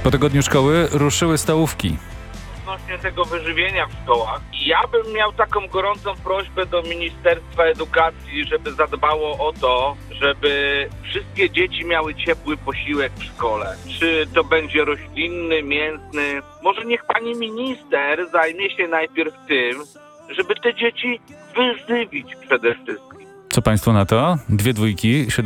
Po tygodniu szkoły ruszyły stołówki. Odnośnie tego wyżywienia w szkołach. I ja bym miał taką gorącą prośbę do Ministerstwa Edukacji, żeby zadbało o to, żeby wszystkie dzieci miały ciepły posiłek w szkole. Czy to będzie roślinny, mięsny? Może niech pani minister zajmie się najpierw tym, żeby te dzieci wyżywić przede wszystkim. Co państwo na to? 2 dwójki,